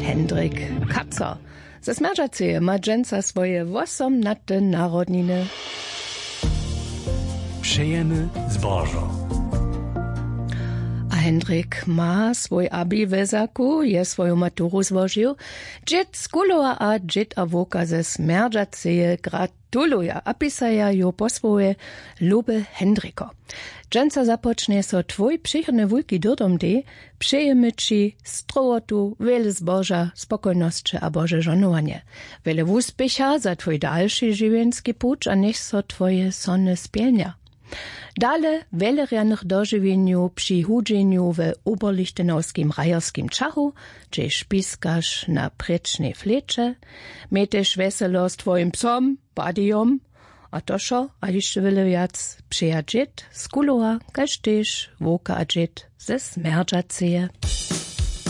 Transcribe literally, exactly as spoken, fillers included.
Hendrik Kacer. Ze Smerżaceje ma dżęca swoje osemnaste narodniny. Přejemy zbożo. A Hendrik ma swój abi w Ezaku, je swoją maturu złożył. Dżet z Kulowa a dżet Awoka ze Smerżaceje gratuluja, a pisaja jo po swoje luby Hendriko. Dżęca zapocznie so twój przychodny wujki dodom de, přejemy ci strowotu, wiele zboża, spokojności a Boże żonowanie. Wiele wuspěcha za twój dalszy żywienski pucz, a niech so twoje sony spielnia. Dale wiele rjanych dożywieniu przy hudzeniu w uberlichtenowskim rajerskim czachu, gdzie spiskasz na precznej flecze, mieteš weselo z twoim psom, badijom, a to šo, a jeszcze wiele wiac przyja dżet z Kulowa, kaž tež Woka a dżet ze Smerżaceje.